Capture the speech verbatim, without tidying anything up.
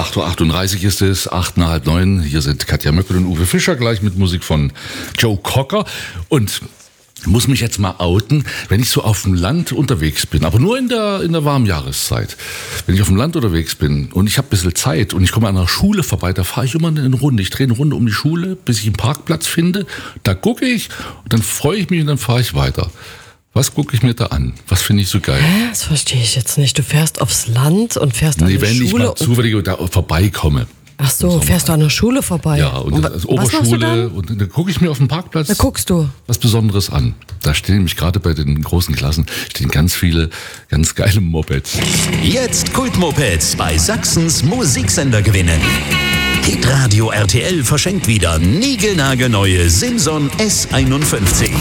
acht Uhr achtunddreißig ist es, acht nach halb neun. Hier sind Katja Möckel und Uwe Fischer, gleich mit Musik von Joe Cocker. Und ich muss mich jetzt mal outen, wenn ich so auf dem Land unterwegs bin, aber nur in der, in der warmen Jahreszeit. Wenn ich auf dem Land unterwegs bin und ich habe ein bisschen Zeit und ich komme an einer Schule vorbei, da fahre ich immer eine Runde. Ich drehe eine Runde um die Schule, bis ich einen Parkplatz finde. Da gucke ich und dann freue ich mich und dann fahre ich weiter. Was gucke ich mir da an? Was finde ich so geil? Hä? Das verstehe ich jetzt nicht. Du fährst aufs Land und fährst an nee, die wenn Schule. ich mal zufällig da vorbeikomme. Ach so, fährst du an der Schule vorbei? Ja, und, und das ist was machst du Oberschule. dann? Und dann gucke ich mir auf dem Parkplatz Da guckst du. was Besonderes an. Da stehen nämlich gerade bei den großen Klassen stehen ganz viele ganz geile Mopeds. Jetzt Kultmopeds bei Sachsens Musiksender gewinnen. Hitradio R T L verschenkt wieder niegelnagelneue Simson S einundfünfzig.